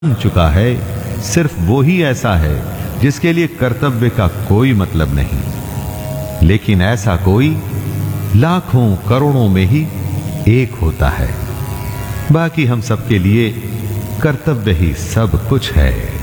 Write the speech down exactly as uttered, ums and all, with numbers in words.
चुका है, सिर्फ वो ही ऐसा है जिसके लिए कर्तव्य का कोई मतलब नहीं। लेकिन ऐसा कोई लाखों करोड़ों में ही एक होता है। बाकी हम सबके लिए कर्तव्य ही सब कुछ है।